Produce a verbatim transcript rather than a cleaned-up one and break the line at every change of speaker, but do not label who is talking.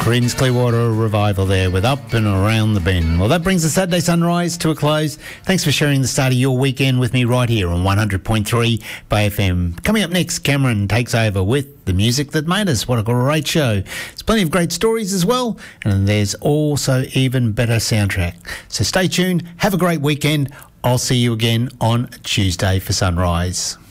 Creedence Clearwater Revival there with Up and Around the Bend. Well, that brings the Saturday Sunrise to a close. Thanks for sharing the start of your weekend with me right here on one hundred point three Bay F M. Coming up next, Cameron takes over with The Music That Made Us. What a great show. There's plenty of great stories as well, and there's also even better soundtrack. So stay tuned. Have a great weekend. I'll see you again on Tuesday for Sunrise.